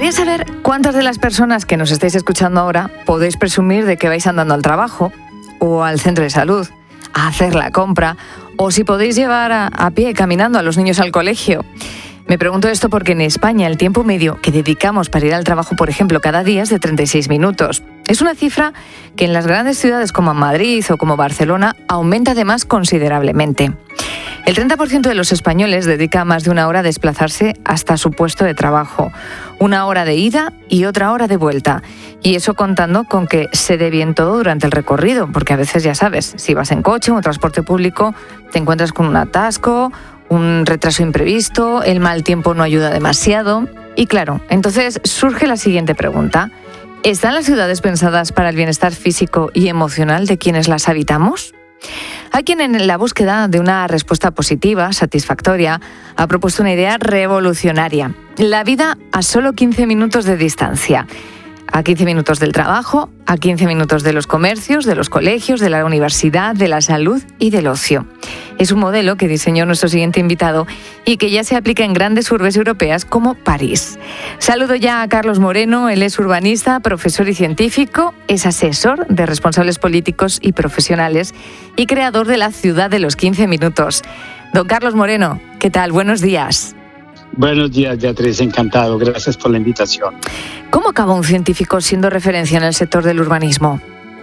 Quería saber cuántas de las personas que nos estáis escuchando ahora podéis presumir de que vais andando al trabajo o al centro de salud, a hacer la compra, o si podéis llevar a pie, caminando a los niños al colegio. Me pregunto esto porque en España el tiempo medio que dedicamos para ir al trabajo, por ejemplo, cada día es de 36 minutos. Es una cifra que en las grandes ciudades como Madrid o como Barcelona aumenta además considerablemente. El 30% de los españoles dedica más de una hora a desplazarse hasta su puesto de trabajo. Una hora de ida y otra hora de vuelta. Y eso contando con que se dé bien todo durante el recorrido, porque a veces ya sabes, si vas en coche o en transporte público, te encuentras con un atasco, un retraso imprevisto, el mal tiempo no ayuda demasiado. Y claro, entonces surge la siguiente pregunta. ¿Están las ciudades pensadas para el bienestar físico y emocional de quienes las habitamos? Hay quien en la búsqueda de una respuesta positiva, satisfactoria, ha propuesto una idea revolucionaria. La vida a solo 15 minutos de distancia. A 15 minutos del trabajo, a 15 minutos de los comercios, de los colegios, de la universidad, de la salud y del ocio. Es un modelo que diseñó nuestro siguiente invitado y que ya se aplica en grandes urbes europeas como París. Saludo ya a Carlos Moreno. Él es urbanista, profesor y científico, es asesor de responsables políticos y profesionales y creador de la ciudad de los 15 minutos. Don Carlos Moreno, ¿qué tal? Buenos días. Buenos días, Beatriz, encantado. Gracias por la invitación. ¿Cómo acaba un científico siendo referencia en el sector del urbanismo?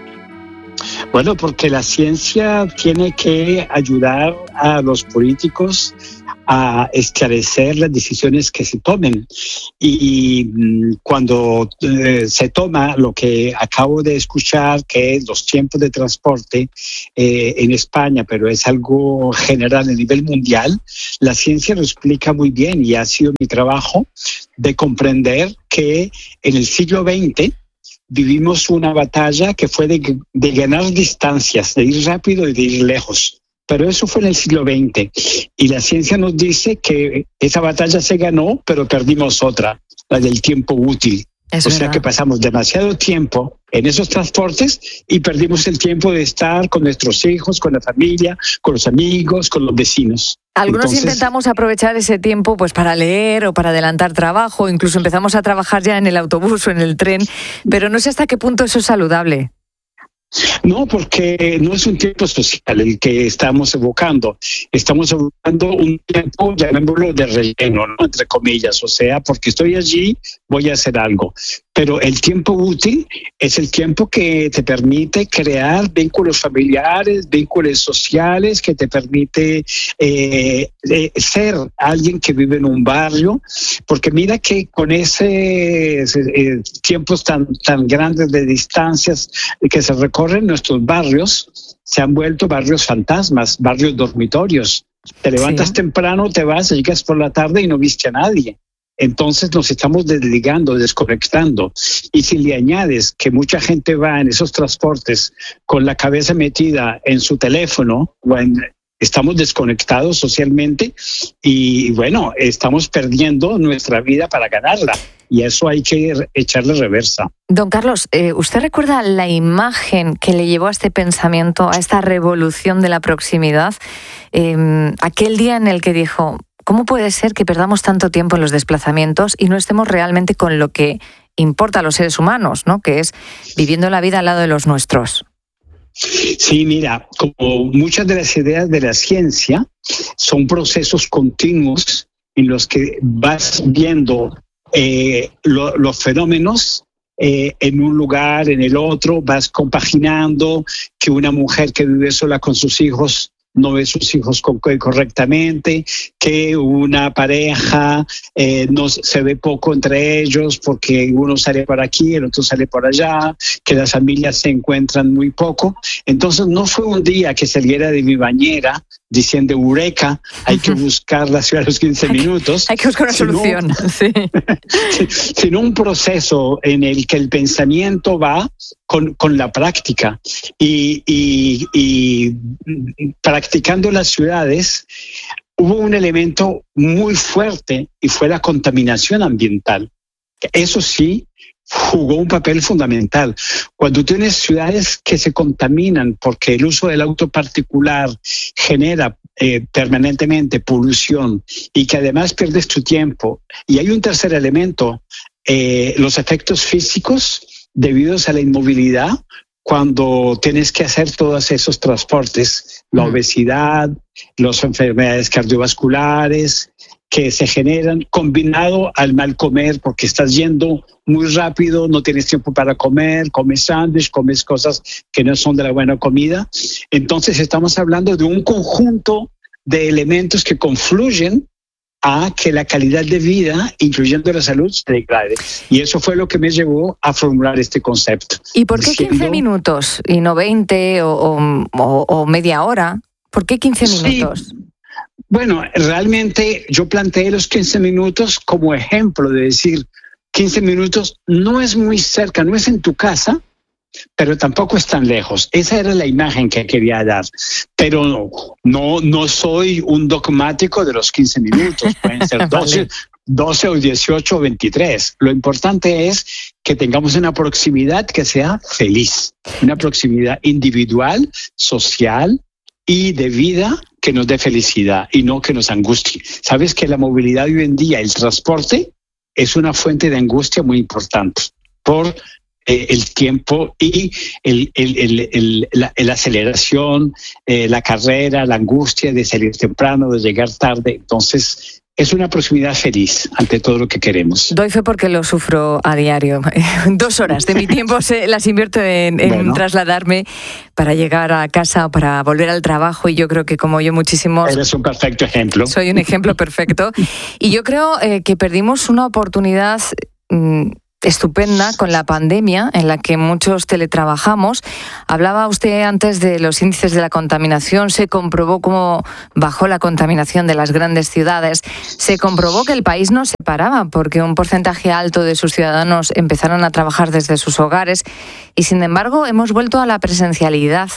Bueno, porque la ciencia tiene que ayudar a los políticos a esclarecer las decisiones que se tomen. Y cuando se toma lo que acabo de escuchar, que es los tiempos de transporte en España, pero es algo general a nivel mundial, la ciencia lo explica muy bien y ha sido mi trabajo de comprender que en el siglo XX vivimos una batalla que fue de ganar distancias, de ir rápido y de ir lejos. Pero eso fue en el siglo XX y la ciencia nos dice que esa batalla se ganó, pero perdimos otra, la del tiempo útil. O sea que pasamos demasiado tiempo en esos transportes y perdimos el tiempo de estar con nuestros hijos, con la familia, con los amigos, con los vecinos. Algunos intentamos aprovechar ese tiempo pues para leer o para adelantar trabajo, incluso empezamos a trabajar ya en el autobús o en el tren, pero no sé hasta qué punto eso es saludable. No, porque no es un tiempo social el que estamos evocando. Estamos evocando un tiempo, llamémoslo de relleno, ¿no? Entre comillas. O sea, porque estoy allí, voy a hacer algo. Pero el tiempo útil es el tiempo que te permite crear vínculos familiares, vínculos sociales, que te permite ser alguien que vive en un barrio. Porque mira que con ese tiempos tan grandes de distancias que se recorren, nuestros barrios se han vuelto barrios fantasmas, barrios dormitorios. Te levantas temprano, te vas, llegas por la tarde y no viste a nadie. Entonces nos estamos desligando, desconectando. Y si le añades que mucha gente va en esos transportes con la cabeza metida en su teléfono, estamos desconectados socialmente y bueno, estamos perdiendo nuestra vida para ganarla. Y eso hay que echarle reversa. Don Carlos, ¿usted recuerda la imagen que le llevó a este pensamiento, a esta revolución de la proximidad? Aquel día en el que dijo, ¿cómo puede ser que perdamos tanto tiempo en los desplazamientos y no estemos realmente con lo que importa a los seres humanos, ¿no? Que es viviendo la vida al lado de los nuestros? Sí, mira, como muchas de las ideas de la ciencia son procesos continuos en los que vas viendo los fenómenos en un lugar, en el otro, vas compaginando que una mujer que vive sola con sus hijos no ve sus hijos correctamente, que una pareja no se ve poco entre ellos porque uno sale por aquí, el otro sale por allá, que las familias se encuentran muy poco. Entonces no fue un día que saliera de mi bañera diciendo eureka, hay que buscar la ciudad a los 15 minutos. Hay que buscar una solución. Sí. Sino un proceso en el que el pensamiento va con la práctica y practicando las ciudades hubo un elemento muy fuerte y fue la contaminación ambiental. Eso sí jugó un papel fundamental. Cuando tienes ciudades que se contaminan porque el uso del auto particular genera permanentemente polución y que además pierdes tu tiempo. Y hay un tercer elemento los efectos físicos debidos a la inmovilidad cuando tienes que hacer todos esos transportes, la obesidad, las enfermedades cardiovasculares que se generan, combinado al mal comer, porque estás yendo muy rápido, no tienes tiempo para comer, comes sándwich, comes cosas que no son de la buena comida. Entonces estamos hablando de un conjunto de elementos que confluyen a que la calidad de vida, incluyendo la salud, se degrade. Y eso fue lo que me llevó a formular este concepto. ¿Y por qué 15 minutos y no 20 o media hora? ¿Por qué 15 minutos? Sí. Bueno, realmente yo planteé los 15 minutos como ejemplo de decir, 15 minutos no es muy cerca, no es en tu casa, pero tampoco es tan lejos. Esa era la imagen que quería dar. Pero no soy un dogmático de los 15 minutos. Pueden ser 12 o 18 o 23. Lo importante es que tengamos una proximidad que sea feliz, una proximidad individual, social y de vida que nos dé felicidad y no que nos angustie. Sabes que la movilidad hoy en día, el transporte, es una fuente de angustia muy importante por el tiempo y la aceleración, la carrera, la angustia de salir temprano, de llegar tarde. Entonces, es una proximidad feliz ante todo lo que queremos. Doy fe porque lo sufro a diario. 2 horas de mi tiempo las invierto en trasladarme para llegar a casa o para volver al trabajo, y yo creo que como yo muchísimos... Eres un perfecto ejemplo. Soy un ejemplo perfecto. Y yo creo que perdimos una oportunidad estupenda con la pandemia, en la que muchos teletrabajamos. Hablaba usted antes de los índices de la contaminación. Se comprobó cómo bajó la contaminación de las grandes ciudades. Se comprobó que el país no se paraba porque un porcentaje alto de sus ciudadanos empezaron a trabajar desde sus hogares, y sin embargo hemos vuelto a la presencialidad.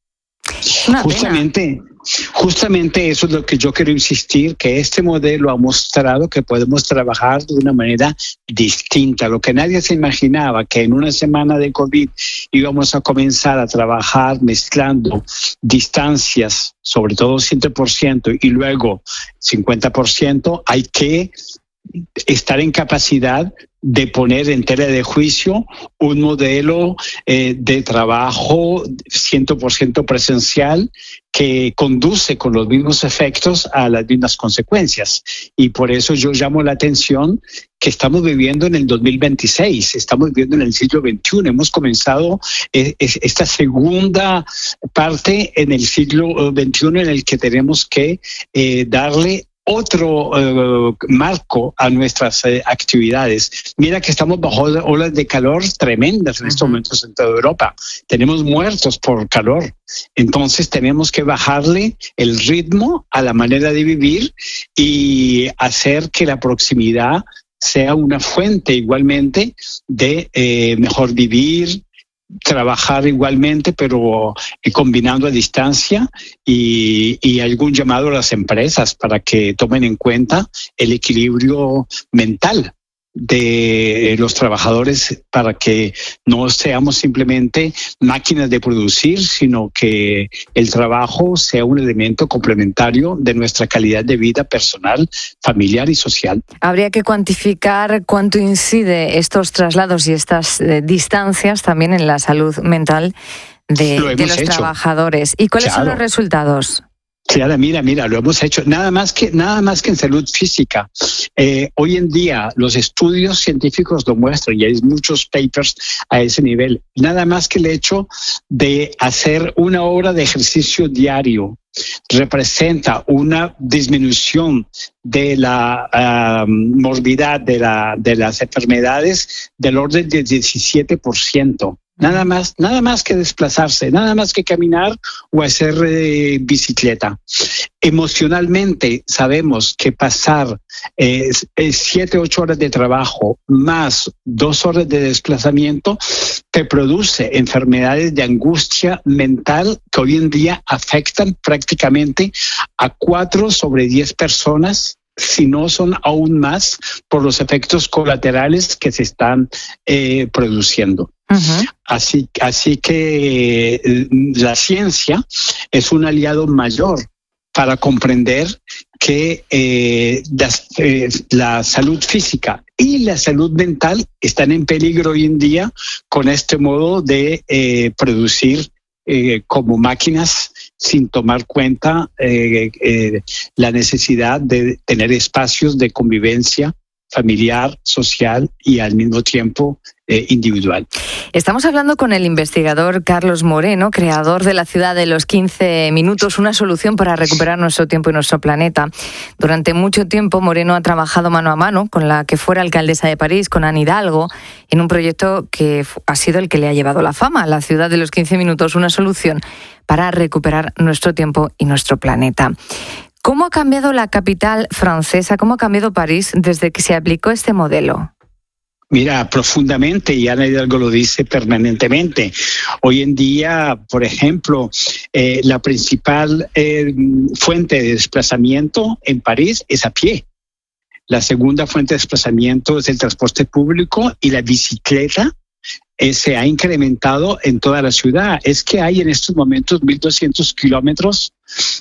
Justamente eso es lo que yo quiero insistir, que este modelo ha mostrado que podemos trabajar de una manera distinta. Lo que nadie se imaginaba, que en una semana de COVID íbamos a comenzar a trabajar mezclando distancias, sobre todo 100% y luego 50%, hay que estar en capacidad de poner en tela de juicio un modelo de trabajo 100% presencial que conduce con los mismos efectos a las mismas consecuencias. Y por eso yo llamo la atención que estamos viviendo en el 2026, estamos viviendo en el siglo XXI. Hemos comenzado esta segunda parte en el siglo XXI en el que tenemos que darle otro marco a nuestras actividades. Mira que estamos bajo olas de calor tremendas en estos momentos en toda Europa. Tenemos muertos por calor. Entonces tenemos que bajarle el ritmo a la manera de vivir y hacer que la proximidad sea una fuente igualmente de mejor vivir, trabajar igualmente, pero combinando a distancia, y algún llamado a las empresas para que tomen en cuenta el equilibrio mental de los trabajadores, para que no seamos simplemente máquinas de producir, sino que el trabajo sea un elemento complementario de nuestra calidad de vida personal, familiar y social. Habría que cuantificar cuánto incide estos traslados y estas distancias también en la salud mental de los trabajadores. ¿Y cuáles son los resultados? Claro, mira, lo hemos hecho. Nada más que en salud física. Hoy en día los estudios científicos lo muestran y hay muchos papers a ese nivel. Nada más que el hecho de hacer 1 hora de ejercicio diario representa una disminución de la morbidad de las enfermedades del orden del 17%. Nada más que desplazarse, nada más que caminar o hacer bicicleta. Emocionalmente sabemos que pasar 7, 8 horas de trabajo más 2 horas de desplazamiento te produce enfermedades de angustia mental que hoy en día afectan prácticamente a 4 sobre 10 personas, si no son aún más, por los efectos colaterales que se están produciendo. Uh-huh. Así que la ciencia es un aliado mayor para comprender que la salud física y la salud mental están en peligro hoy en día con este modo de producir como máquinas sin tomar cuenta la necesidad de tener espacios de convivencia familiar, social y al mismo tiempo individual. Estamos hablando con el investigador Carlos Moreno, creador de la ciudad de los 15 minutos, una solución para recuperar nuestro tiempo y nuestro planeta. Durante mucho tiempo Moreno ha trabajado mano a mano con la que fuera alcaldesa de París, con Anne Hidalgo, en un proyecto que ha sido el que le ha llevado la fama, la ciudad de los 15 minutos, una solución para recuperar nuestro tiempo y nuestro planeta. ¿Cómo ha cambiado la capital francesa, cómo ha cambiado París desde que se aplicó este modelo? Mira, profundamente, y Anne Hidalgo lo dice permanentemente. Hoy en día, por ejemplo, la principal fuente de desplazamiento en París es a pie. La segunda fuente de desplazamiento es el transporte público y la bicicleta se ha incrementado en toda la ciudad. Es que hay en estos momentos 1.200 kilómetros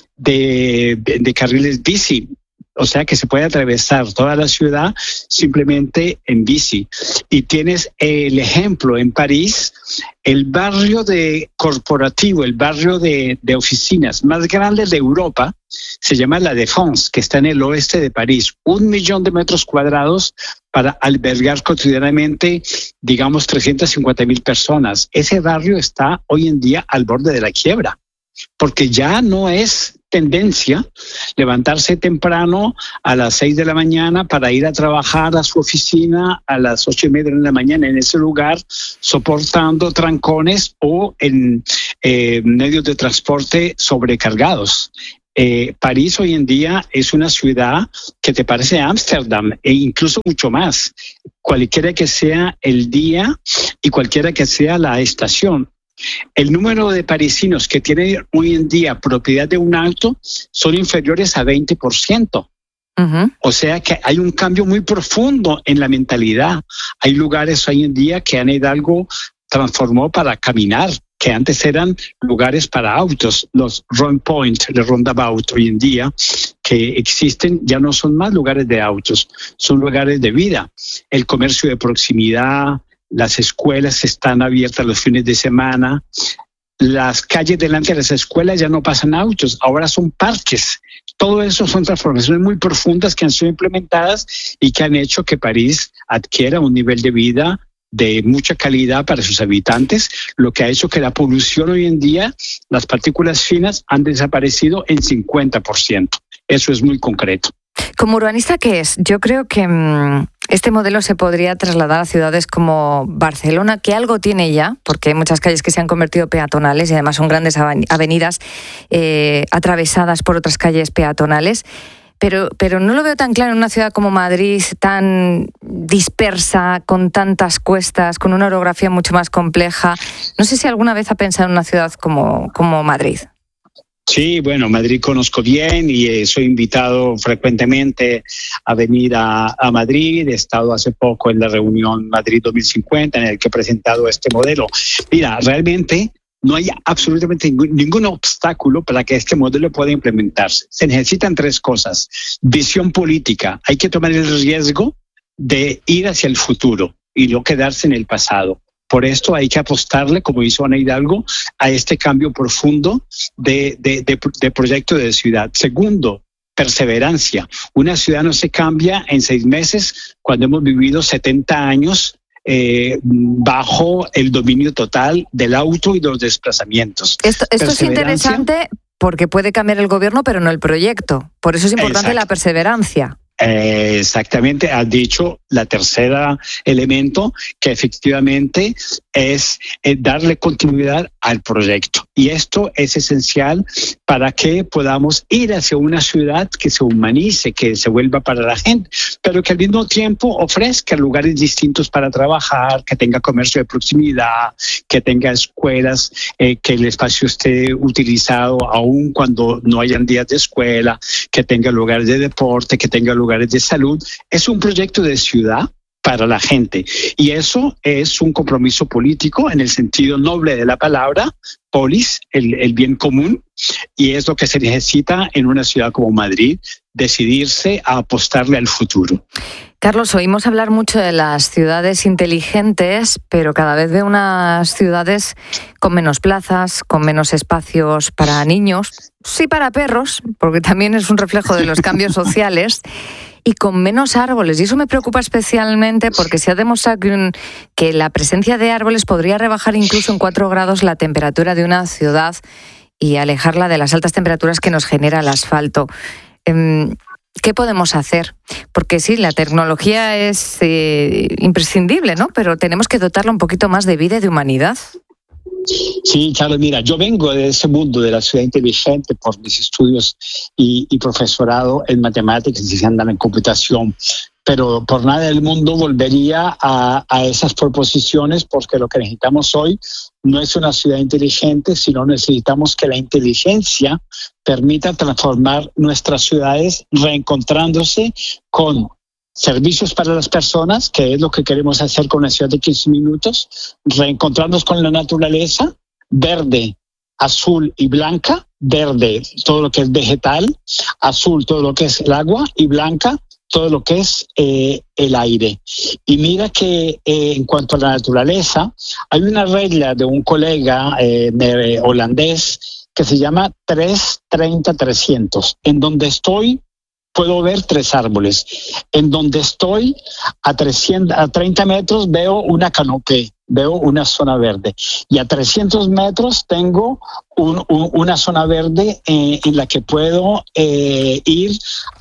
de carriles bici. O sea que se puede atravesar toda la ciudad simplemente en bici. Y tienes el ejemplo en París, el barrio corporativo, el barrio de oficinas más grande de Europa, se llama La Défense, que está en el oeste de París. 1 millón de metros cuadrados para albergar cotidianamente, digamos, 350,000 personas. Ese barrio está hoy en día al borde de la quiebra, porque ya no es tendencia levantarse temprano a las 6 de la mañana para ir a trabajar a su oficina a las 8:30 de la mañana en ese lugar, soportando trancones o en medios de transporte sobrecargados. París hoy en día es una ciudad que te parece Ámsterdam e incluso mucho más, cualquiera que sea el día y cualquiera que sea la estación. El número de parisinos que tienen hoy en día propiedad de un auto son inferiores a 20%. Uh-huh. O sea que hay un cambio muy profundo en la mentalidad. Hay lugares hoy en día que Anne Hidalgo transformó para caminar, que antes eran lugares para autos. Los run point, los roundabout hoy en día que existen ya no son más lugares de autos, son lugares de vida. El comercio de proximidad, las escuelas están abiertas los fines de semana. Las calles delante de las escuelas ya no pasan autos, ahora son parques. Todo eso son transformaciones muy profundas que han sido implementadas y que han hecho que París adquiera un nivel de vida de mucha calidad para sus habitantes, lo que ha hecho que la polución hoy en día, las partículas finas han desaparecido en 50%. Eso es muy concreto. Como urbanista, ¿qué es? Yo creo que este modelo se podría trasladar a ciudades como Barcelona, que algo tiene ya, porque hay muchas calles que se han convertido peatonales y además son grandes avenidas atravesadas por otras calles peatonales. Pero no lo veo tan claro en una ciudad como Madrid, tan dispersa, con tantas cuestas, con una orografía mucho más compleja. No sé si alguna vez ha pensado en una ciudad como Madrid. Sí, bueno, Madrid conozco bien y soy invitado frecuentemente a venir a Madrid. He estado hace poco en la reunión Madrid 2050 en el que he presentado este modelo. Mira, realmente no hay absolutamente ningún obstáculo para que este modelo pueda implementarse. Se necesitan 3 cosas. Visión política. Hay que tomar el riesgo de ir hacia el futuro y no quedarse en el pasado. Por esto hay que apostarle, como hizo Anne Hidalgo, a este cambio profundo de proyecto de ciudad. Segundo, perseverancia. Una ciudad no se cambia en 6 meses cuando hemos vivido 70 años bajo el dominio total del auto y de los desplazamientos. Esto es interesante porque puede cambiar el gobierno, pero no el proyecto. Por eso es importante la perseverancia. Exactamente, has dicho la tercera elemento, que efectivamente es darle continuidad al proyecto. Y esto es esencial para que podamos ir hacia una ciudad que se humanice, que se vuelva para la gente, pero que al mismo tiempo ofrezca lugares distintos para trabajar, que tenga comercio de proximidad, que tenga escuelas, que el espacio esté utilizado aún cuando no hayan días de escuela, que tenga lugares de deporte, que tenga lugares de salud. Es un proyecto de ciudad para la gente y eso es un compromiso político en el sentido noble de la palabra, polis, el bien común, y es lo que se necesita en una ciudad como Madrid, decidirse a apostarle al futuro. Carlos, oímos hablar mucho de las ciudades inteligentes, pero cada vez veo unas ciudades con menos plazas, con menos espacios para niños, sí para perros, porque también es un reflejo de los cambios sociales, y con menos árboles. Y eso me preocupa especialmente porque se ha demostrado que la presencia de árboles podría rebajar incluso en 4 grados la temperatura de una ciudad y alejarla de las altas temperaturas que nos genera el asfalto. ¿Qué podemos hacer? Porque sí, la tecnología es imprescindible, ¿no? Pero tenemos que dotarla un poquito más de vida y de humanidad. Sí, Carlos, mira, yo vengo de ese mundo de la ciudad inteligente por mis estudios y profesorado en matemáticas y en computación, pero por nada del mundo volvería a esas proposiciones, porque lo que necesitamos hoy no es una ciudad inteligente, sino necesitamos que la inteligencia permita transformar nuestras ciudades reencontrándose con servicios para las personas, que es lo que queremos hacer con la ciudad de 15 minutos, reencontrarnos con la naturaleza, verde, azul y blanca, verde todo lo que es vegetal, azul todo lo que es el agua y blanca todo lo que es el aire. Y mira que en cuanto a la naturaleza, hay una regla de un colega holandés que se llama 3-30-300, en donde estoy puedo ver 3 árboles. En donde estoy, a 30 metros, veo una canopé, veo una zona verde. Y a 300 metros tengo una zona verde en la que puedo ir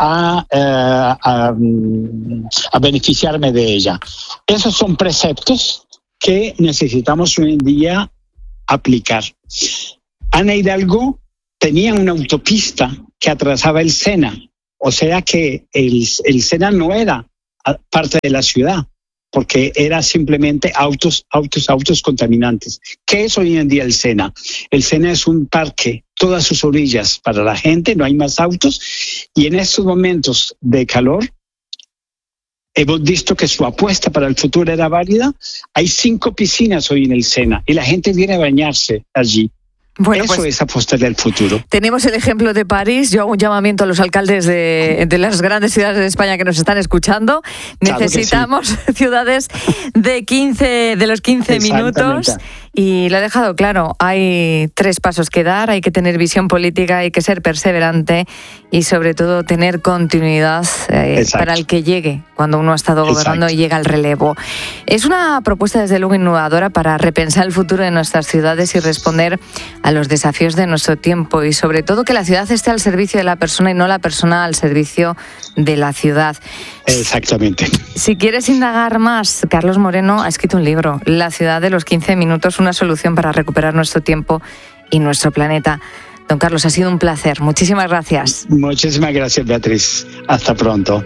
a beneficiarme de ella. Esos son preceptos que necesitamos hoy en día aplicar. Ana Hidalgo tenía una autopista que atravesaba el Sena. O sea que el Sena no era parte de la ciudad, porque era simplemente autos contaminantes. ¿Qué es hoy en día el Sena? El Sena es un parque, todas sus orillas para la gente, no hay más autos, y en estos momentos de calor hemos visto que su apuesta para el futuro era válida. Hay 5 piscinas hoy en el Sena y la gente viene a bañarse allí. Bueno, eso es apostarle al futuro. Tenemos el ejemplo de París. Yo hago un llamamiento a los alcaldes de las grandes ciudades de España que nos están escuchando. Claro, necesitamos ciudades de los 15 minutos. Y lo he dejado claro, hay 3 pasos que dar, hay que tener visión política, hay que ser perseverante y sobre todo tener continuidad para el que llegue cuando uno ha estado gobernando y llega al relevo. Es una propuesta desde luego innovadora para repensar el futuro de nuestras ciudades y responder a los desafíos de nuestro tiempo y sobre todo que la ciudad esté al servicio de la persona y no la persona al servicio de la ciudad. Exactamente. Si quieres indagar más, Carlos Moreno ha escrito un libro, La ciudad de los 15 minutos, una solución para recuperar nuestro tiempo y nuestro planeta. Don Carlos, ha sido un placer. Muchísimas gracias. Muchísimas gracias, Beatriz. Hasta pronto.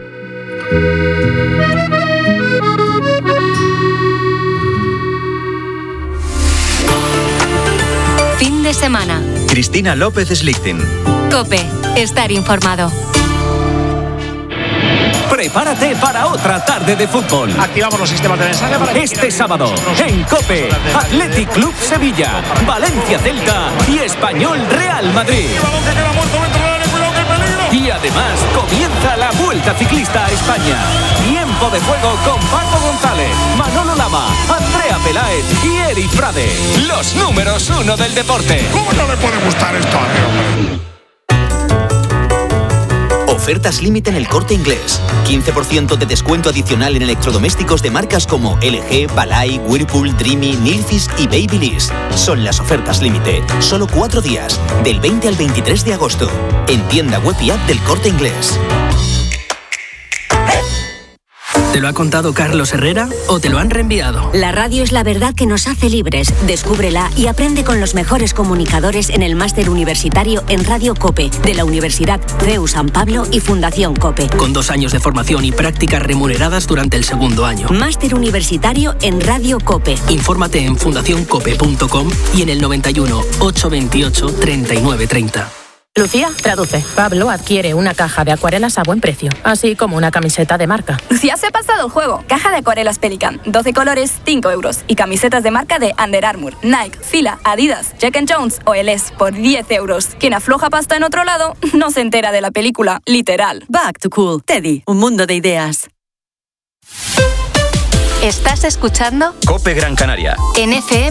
Fin de semana. Cristina López Slichting. COPE. Estar informado. Prepárate para otra tarde de fútbol. Activamos los sistemas de mensaje para este sábado en COPE, Athletic Club Sevilla, Valencia Celta y Español Real Madrid. Y además comienza la Vuelta Ciclista a España. Tiempo de juego con Paco González, Manolo Lama, Andrea Peláez y Eri Frade. Los números 1 del deporte. ¿Cómo no le puede gustar esto a mí? Ofertas límite en El Corte Inglés. 15% de descuento adicional en electrodomésticos de marcas como LG, Balay, Whirlpool, Dreamy, Nilfisk y Babyliss. Son las ofertas límite. Solo 4 días, del 20 al 23 de agosto. En tienda web y app del Corte Inglés. ¿Te lo ha contado Carlos Herrera o te lo han reenviado? La radio es la verdad que nos hace libres. Descúbrela y aprende con los mejores comunicadores en el máster universitario en Radio COPE de la Universidad CEU San Pablo y Fundación COPE. Con 2 años de formación y prácticas remuneradas durante el segundo año. Máster universitario en Radio COPE. Infórmate en fundacioncope.com y en el 91 828 3930. Lucía, traduce. Pablo adquiere una caja de acuarelas a buen precio, así como una camiseta de marca. Lucía se ha pasado el juego. Caja de acuarelas Pelican, 12 colores, 5 euros. Y camisetas de marca de Under Armour, Nike, Fila, Adidas, Jack & Jones o LS por 10 euros. Quien afloja pasta en otro lado no se entera de la película, literal. Back to Cool. Teddy, un mundo de ideas. ¿Estás escuchando? COPE Gran Canaria. En FM